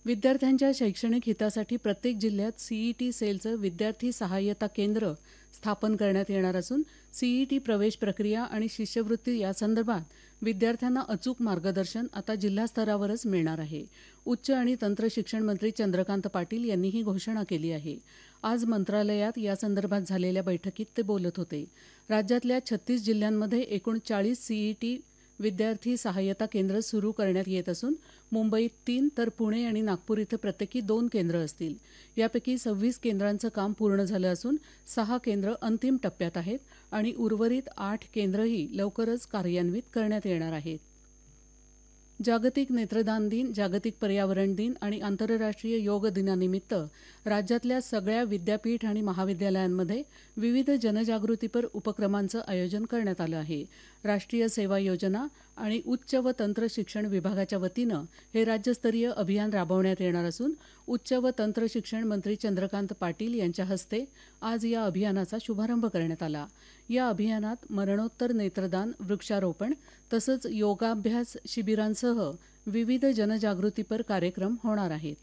विद्यार्थ्यांच्या शैक्षणिक हितासाठी प्रत्येक जिल्ह्यात सीईटी सेलचं विद्यार्थी सहाय्यता केंद्र स्थापन करण्यात येणार असून सीईटी प्रवेश प्रक्रिया आणि शिष्यवृत्ती यासंदर्भात विद्यार्थ्यांना अचूक मार्गदर्शन आता जिल्हास्तरावरच मिळणार आहे. उच्च आणि तंत्र शिक्षण मंत्री चंद्रकांत पाटील यांनी ही घोषणा केली आहे. आज मंत्रालयात यासंदर्भात झालेल्या बैठकीत ते बोलत होते. राज्यातल्या 36 जिल्ह्यांमध्ये एकूण 40 सीईटी विद्यार्थी सहाय्यता केंद्र सुरू करण्यात येत असून मुंबईत 3 तर पुणे आणि नागपूर इथं प्रत्येकी 2 केंद्र असतील. यापैकी 26 केंद्रांचं काम पूर्ण झालं असून 6 केंद्र अंतिम टप्प्यात आहेत आणि उर्वरित 8 केंद्रही लवकरच कार्यान्वित करण्यात येणार आहेत. जागतिक नेत्रदान दिन, जागतिक पर्यावरण दिन आणि आंतरराष्ट्रीय योग दिनानिमित्त राज्यातल्या सगळ्या विद्यापीठ आणि महाविद्यालयांमध्ये विविध जनजागृतीपर उपक्रमांचं आयोजन करण्यात आलं आहे. राष्ट्रीय सेवा योजना आणि उच्च व तंत्र शिक्षण विभागाच्या वतीनं हे राज्यस्तरीय अभियान राबवण्यात येणार असून उच्च व तंत्र शिक्षण मंत्री चंद्रकांत पाटील यांच्या हस्ते आज या अभियानाचा शुभारंभ करण्यात आला. या अभियानात मरणोत्तर नेत्रदान, वृक्षारोपण तसंच योगाभ्यास शिबिरांसह विविध जनजागृतीपर कार्यक्रम होणार आहेत.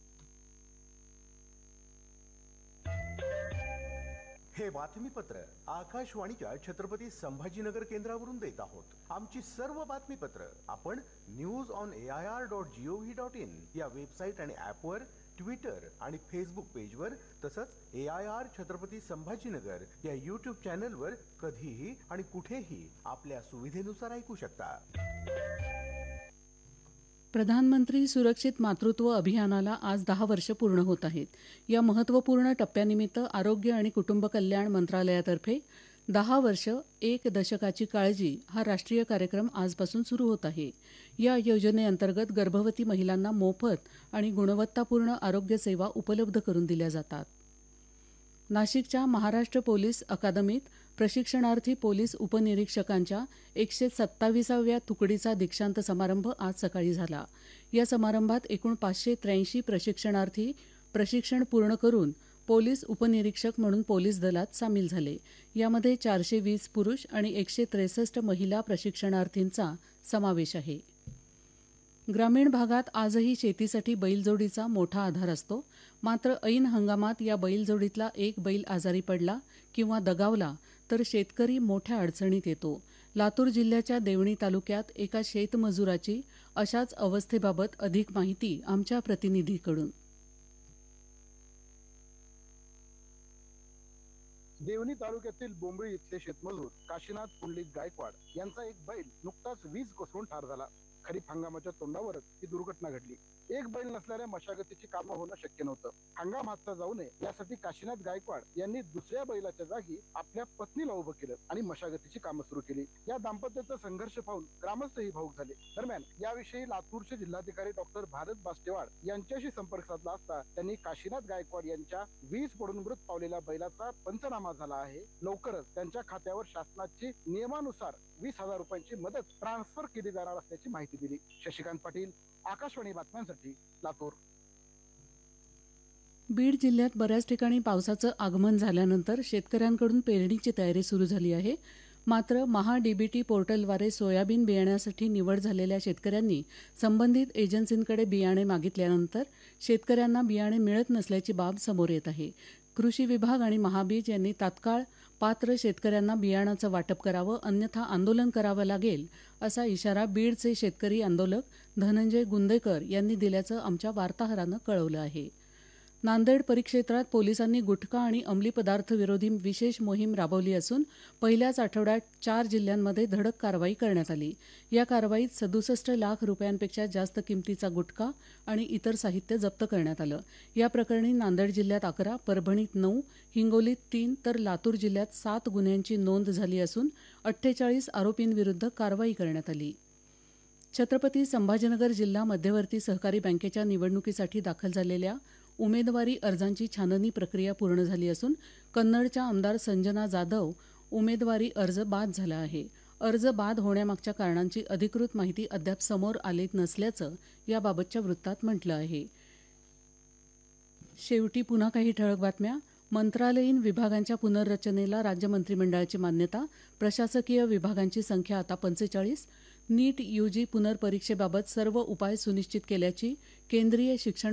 हे बातमीपत्र आकाशवाणीच्या छत्रपती संभाजीनगर केंद्रावरून देत आहोत. आमची सर्व बातमीपत्र आपण news.air.gov.in या वेबसाईट आणि ॲपवर, ट्विटर आणि फेसबुक पेजवर तसंच AIR छत्रपती संभाजीनगर या YouTube चॅनलवर कधीही आणि कुठेही आपल्या सुविधेनुसार ऐकू शकता. प्रधानमंत्री सुरक्षित मातृत्व अभियानाला आज 10 वर्ष पूर्ण होत आहेत. या महत्त्वपूर्ण टप्प्यानिमित्त आरोग्य आणि कुटुंब कल्याण मंत्रालयातर्फे 10 वर्ष 1 दशकाची काळजी हा राष्ट्रीय कार्यक्रम आजपासून सुरू होत आहे. या योजनेअंतर्गत गर्भवती महिलांना मोफत आणि गुणवत्तापूर्ण आरोग्य सेवा उपलब्ध करून दिल्या जातात. नाशिकच्या महाराष्ट्र पोलीस अकादमीत प्रशिक्षणार्थी पोलीस उपनिरीक्षकांच्या 127व्या तुकडीचा दीक्षांत समारंभ आज सकाळी झाला. या समारंभात एकूण 583 प्रशिक्षणार्थी प्रशिक्षण पूर्ण करून पोलीस उपनिरीक्षक म्हणून पोलीस दलात सामील झाले. यामध्ये 420 पुरुष आणि 163 महिला प्रशिक्षणार्थींचा समावेश आहे. ग्रामीण भागात आजही शेतीसाठी बैलजोडीचा मोठा आधार असतो. मात्र ऐन हंगामात या बैलजोडीतला एक बैल आजारी पडला किंवा दगावला तर शेतकरी मोठ्या अडचणीत येतो. लातूर जिल्ह्याच्या देवणी तालुक्यात एका शेतमजुराची अशाच अवस्थेबाबत अधिक माहिती आमच्या प्रतिनिधीकडून. देवणी तालुक्यातील बोंबळी इथले शेतमजूर काशीनाथ पुंडलिक गायकवाड यांचा एक बैल नुकताच वीज कोसळून ठार झाला. खरीप हंगामाच्या तोंडावरच ही दुर्घटना घडली. एक बैल नसल्याने मशागतीची कामं होणं शक्य नव्हतं. हंगाम हातचा जाऊ नये यासाठी काशीनाथ गायकवाड यांनी दुसऱ्या बैलाच्या जागी आपल्या पत्नीला उभं केलं आणि मशागतीची कामं सुरू केली. या दाम्पत्याचा संघर्ष पाहून ग्रामस्थही भावूक झाले. दरम्यान याविषयी लातूरचे जिल्हाधिकारी डॉक्टर भारत बास्टेवाड यांच्याशी संपर्क साधला असता त्यांनी काशीनाथ गायकवाड यांच्या वीज पडून मृत पावलेल्या बैलाचा पंचनामा झाला आहे. लवकरच त्यांच्या खात्यावर शासनाची नियमानुसार 20,000 रुपयांची मदत ट्रान्सफर केली जाणार असल्याची माहिती दिली. शशिकांत पाटील, आकाशवाणी बातम्यांसाठी लातूर. बीड जिल्ह्यात बऱ्याच ठिकाणी पावसाचं आगमन झाल्यानंतर शेतकऱ्यांकडून पेरणीची तयारी सुरू झाली आहे. मात्र महाडीबीटी पोर्टलद्वारे सोयाबीन बियाण्यासाठी निवड झालेल्या शेतकऱ्यांनी संबंधित एजन्सींकडे बियाणे मागितल्यानंतर शेतकऱ्यांना बियाणे मिळत नसल्याची बाब समोर येत आहे. कृषी विभाग आणि महाबीज यांनी तात्काळ पात्र शेतकऱ्यांना बियाणाचं वाटप करावं, अन्यथा आंदोलन करावं लागेल असा इशारा बीडचे शेतकरी आंदोलक धनंजय गुंदेकर यांनी दिल्याचं आमच्या वार्ताहरानं कळवलं आहे. नांदेड परिक्षेत्रात पोलिसांनी गुटखा आणि अंमली पदार्थ विरोधी विशेष मोहीम राबवली असून पहिल्याच आठवड्यात 4 जिल्ह्यांमध्ये धडक कारवाई करण्यात आली. या कारवाईत 67 लाख रुपयांपेक्षा जास्त किमतीचा गुटखा आणि इतर साहित्य जप्त करण्यात आलं. या प्रकरणी नांदेड जिल्ह्यात 11, परभणीत 9, हिंगोलीत 3 तर लातूर जिल्ह्यात 7 गुन्ह्यांची नोंद झाली असून 48 आरोपींविरुद्ध कारवाई करण्यात आली. छत्रपती संभाजीनगर जिल्हा मध्यवर्ती सहकारी बँकेच्या निवडणुकीसाठी दाखल झालेल्या उमेदवारी अर्जांची छाननी प्रक्रिया पूर्ण झाली असून कन्नडच्या आमदार संजना जाधव उमेदवारी अर्ज बाद झाला आहे. अर्ज बाद होण्यामागच्या कारणांची अधिकृत माहिती अद्याप समोर आली नसल्याचं याबाबतच्या वृत्तात म्हटलं आहे. शेवटी पुन्हा काही ठळक बातम्या. मंत्रालयीन विभागांच्या पुनर्रचनेला राज्य मंत्रिमंडळाची मान्यता. प्रशासकीय विभागांची संख्या आता 45. नीट यूजी पुनर्परीक्षेबाबत सर्व उपाय सुनिश्चित केल्याची केंद्रीय शिक्षण